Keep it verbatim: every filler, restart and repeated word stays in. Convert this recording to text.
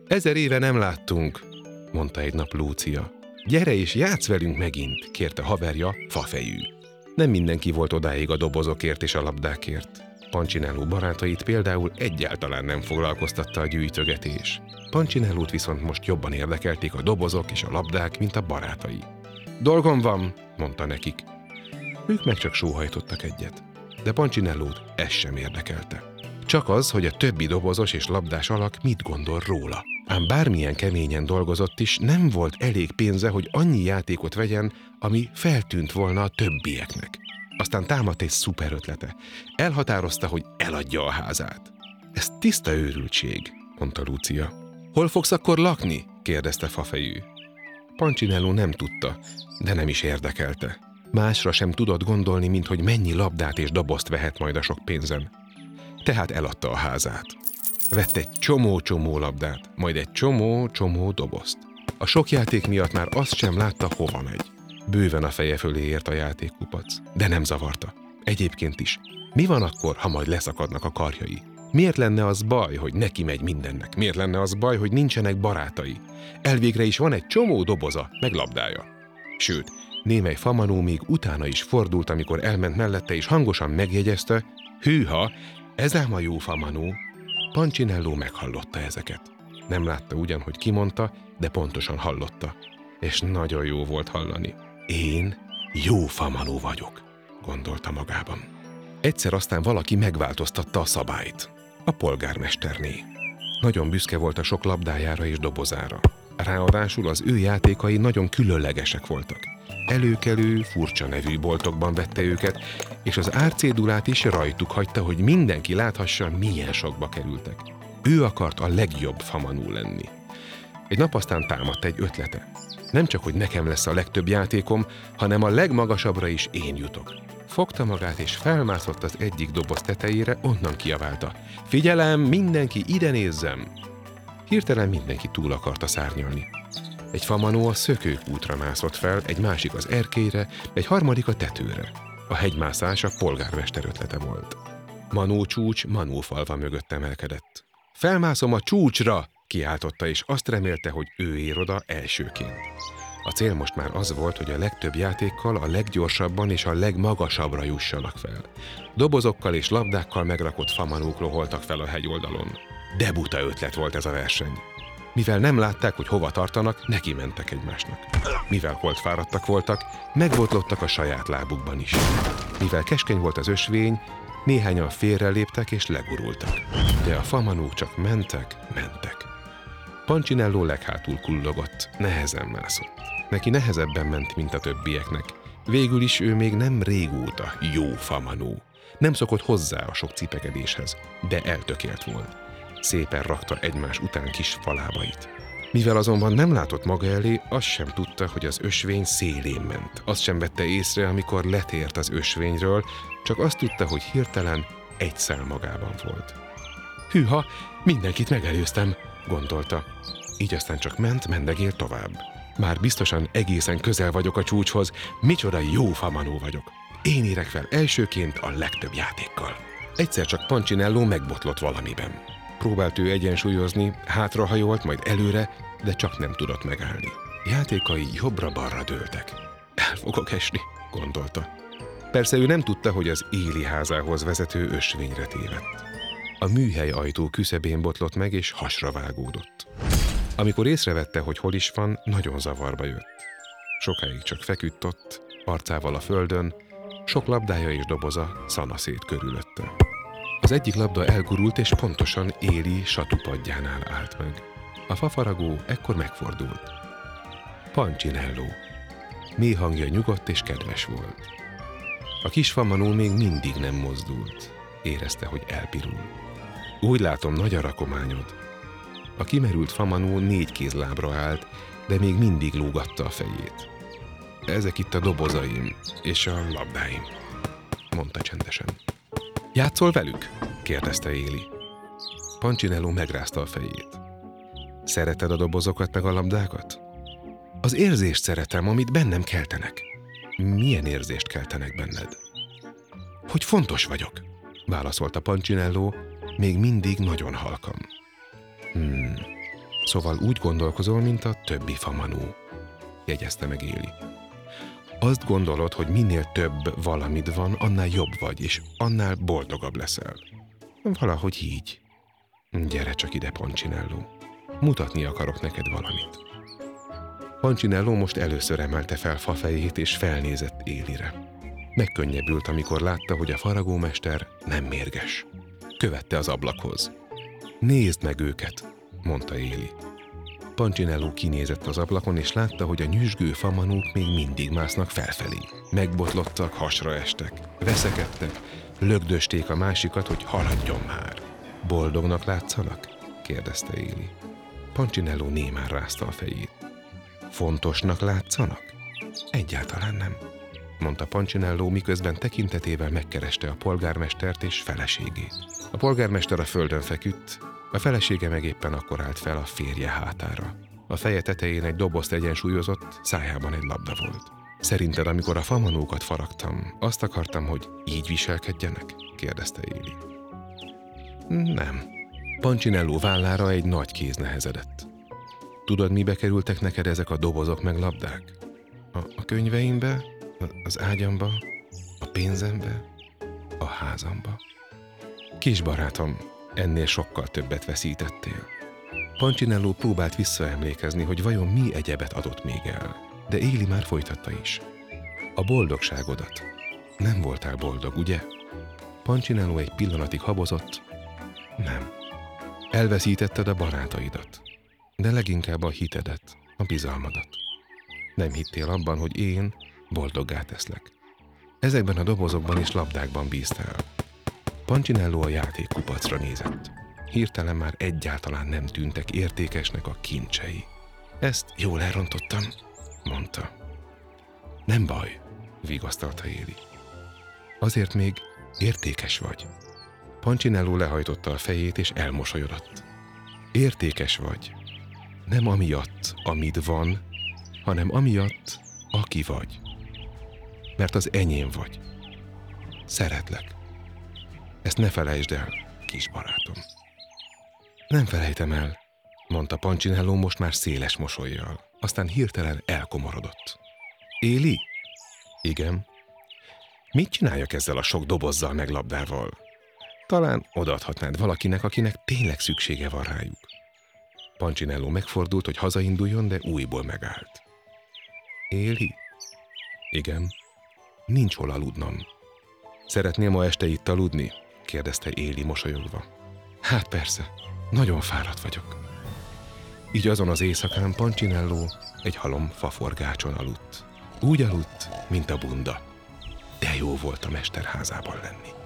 Ezer éve nem láttunk, mondta egy nap Lúcia. Gyere és játsz velünk megint, kérte haverja, Fafejű. Nem mindenki volt odáig a dobozokért és a labdákért. Punchinello barátait például egyáltalán nem foglalkoztatta a gyűjtögetés. Punchinellót viszont most jobban érdekelték a dobozok és a labdák, mint a barátai. Dolgom van, mondta nekik. Ők meg csak sóhajtottak egyet, de Punchinellót ez sem érdekelte. Csak az, hogy a többi dobozos és labdás alak mit gondol róla. Ám bármilyen keményen dolgozott is, nem volt elég pénze, hogy annyi játékot vegyen, ami feltűnt volna a többieknek. Aztán támadt egy szuper ötlete. Elhatározta, hogy eladja a házát. Ez tiszta őrültség, mondta Lúcia. Hol fogsz akkor lakni? kérdezte Fafejű. Punchinello nem tudta, de nem is érdekelte. Másra sem tudott gondolni, mint hogy mennyi labdát és dobozt vehet majd a sok pénzen. Tehát eladta a házát. Vett egy csomó-csomó labdát, majd egy csomó-csomó dobozt. A sok játék miatt már azt sem látta, hova megy. Bőven a feje fölé ért a játékkupac, de nem zavarta. Egyébként is. Mi van akkor, ha majd leszakadnak a karjai? Miért lenne az baj, hogy neki megy mindennek? Miért lenne az baj, hogy nincsenek barátai? Elvégre is van egy csomó doboza, meg labdája. Sőt, némely famanó még utána is fordult, amikor elment mellette, és hangosan megjegyezte, hűha, ez ám a jó famanó. Punchinello meghallotta ezeket. Nem látta ugyan, hogy kimondta, de pontosan hallotta. És nagyon jó volt hallani. Én jó famanó vagyok, gondolta magában. Egyszer aztán valaki megváltoztatta a szabályt. A polgármesterné. Nagyon büszke volt a sok labdájára és dobozára. Ráadásul az ő játékai nagyon különlegesek voltak. Előkelő, furcsa nevű boltokban vette őket, és az árcédulát is rajtuk hagyta, hogy mindenki láthassa, milyen sokba kerültek. Ő akart a legjobb famanó lenni. Egy nap aztán támadt egy ötlete. Nem csak, hogy nekem lesz a legtöbb játékom, hanem a legmagasabbra is én jutok. Fogta magát és felmászott az egyik doboz tetejére, onnan kiabálta. Figyelem, mindenki ide nézzem! Hirtelen mindenki túl akarta szárnyalni. Egy famanó a szökőkútra mászott fel, egy másik az erkélyre, egy harmadik a tetőre. A hegymászás a polgármester ötlete volt. Manó csúcs Manó falva mögött emelkedett. Felmászom a csúcsra! Kiáltotta, és azt remélte, hogy ő ér oda elsőként. A cél most már az volt, hogy a legtöbb játékkal a leggyorsabban és a legmagasabbra jussanak fel. Dobozokkal és labdákkal megrakott famanók loholtak fel a hegyoldalon. De buta ötlet volt ez a verseny. Mivel nem látták, hogy hova tartanak, neki mentek egymásnak. Mivel holdfáradtak voltak, megbotlottak a saját lábukban is. Mivel keskeny volt az ösvény, néhányan félreléptek és legurultak. De a famanók csak mentek, mentek. Punchinello leghátul kullogott, nehezen mászott. Neki nehezebben ment, mint a többieknek. Végül is ő még nem régóta jó famanó. Nem szokott hozzá a sok cipekedéshez, de eltökélt volt. Szépen rakta egymás után kis falábait. Mivel azonban nem látott maga elé, azt sem tudta, hogy az ösvény szélén ment. Azt sem vette észre, amikor letért az ösvényről, csak azt tudta, hogy hirtelen egy szál magában volt. Hűha, mindenkit megelőztem, gondolta. Így aztán csak ment, mendegél tovább. Már biztosan egészen közel vagyok a csúcshoz, micsoda jó famanó vagyok. Én érek fel elsőként a legtöbb játékkal. Egyszer csak Punchinello megbotlott valamiben. Próbált ő egyensúlyozni, hátrahajolt, majd előre, de csak nem tudott megállni. Játékai jobbra-balra dőltek. El fogok esni, gondolta. Persze ő nem tudta, hogy az Éli házához vezető ösvényre tévedt. A műhely ajtó küszöbén botlott meg, és hasra vágódott. Amikor észrevette, hogy hol is van, nagyon zavarba jött. Sokáig csak feküdt ott, arcával a földön, sok labdája és doboza szanaszét körülötte. Az egyik labda elgurult, és pontosan Éli satupadjánál állt meg. A fafaragó ekkor megfordult. Punchinello. Mély hangja nyugodt és kedves volt. A kis famanó még mindig nem mozdult. Érezte, hogy elpirul. Úgy látom, nagy a rakományod. A kimerült famanó négy kézlábra állt, de még mindig lógatta a fejét. Ezek itt a dobozaim és a labdáim, mondta csendesen. Játszol velük? kérdezte Éli. Punchinello megrázta a fejét. Szereted a dobozokat meg a labdákat? Az érzést szeretem, amit bennem keltenek. Milyen érzést keltenek benned? Hogy fontos vagyok, válaszolta Punchinello, még mindig nagyon halkan. Hmm. Szóval úgy gondolkozol, mint a többi famanó, jegyezte meg Éli. Azt gondolod, hogy minél több valamid van, annál jobb vagy, és annál boldogabb leszel. Valahogy így. Gyere csak ide, Pancinello. Mutatni akarok neked valamit. Pancinello most először emelte fel fafejét, és felnézett Élire. Megkönnyebbült, amikor látta, hogy a faragómester nem mérges. Követte az ablakhoz. Nézd meg őket, mondta Éli. Pancinello kinézett az ablakon, és látta, hogy a nyüzsgő famanók még mindig másznak felfelé. Megbotlottak, hasra estek, veszekedtek, lögdösték a másikat, hogy haladjon már. Boldognak látszanak? kérdezte Éli. Pancinello némán rázta a fejét. Fontosnak látszanak? Egyáltalán nem, mondta Pancinello, miközben tekintetével megkereste a polgármestert és feleségét. A polgármester a földön feküdt, a felesége meg éppen akkor állt fel a férje hátára. A feje tetején egy dobozt egyensúlyozott, szájában egy labda volt. Szerinted, amikor a famanókat faragtam, azt akartam, hogy így viselkedjenek? kérdezte Éli. Nem. Pancinello vállára egy nagy kéz nehezedett. Tudod, mibe kerültek neked ezek a dobozok meg labdák? A, a könyveimbe, az ágyamba, a pénzembe, a házamba. Kis barátom, ennél sokkal többet veszítettél. Pancinello próbált visszaemlékezni, hogy vajon mi egyebet adott még el, de Éli már folytatta is. A boldogságodat. Nem voltál boldog, ugye? Pancinello egy pillanatig habozott. Nem. Elveszítetted a barátaidat, de leginkább a hitedet, a bizalmadat. Nem hittél abban, hogy én boldoggá teszlek. Ezekben a dobozokban és labdákban bíztál. Pancinello a játékkupacra nézett. Hirtelen már egyáltalán nem tűntek értékesnek a kincsei. Ezt jól elrontottam, mondta. Nem baj, vigasztalta Éli. Azért még értékes vagy. Pancinello lehajtotta a fejét és elmosolyodott. Értékes vagy. Nem amiatt, amit van, hanem amiatt, aki vagy. Mert az enyém vagy. Szeretlek. Ezt ne felejtsd el, kis barátom. Nem felejtem el, mondta Pancinello most már széles mosollyal. Aztán hirtelen elkomorodott. Éli? Igen. Mit csináljak ezzel a sok dobozzal meg labdával? Talán odaadhatnád valakinek, akinek tényleg szüksége van rájuk. Pancinello megfordult, hogy hazainduljon, de újból megállt. Éli? Igen. Nincs hol aludnom. Szeretnél ma este itt aludni? kérdezte Éli mosolyogva. Hát persze, nagyon fáradt vagyok. Így azon az éjszakán Pancinello egy halom faforgácson aludt. Úgy aludt, mint a bunda. De jó volt a mesterházában lenni.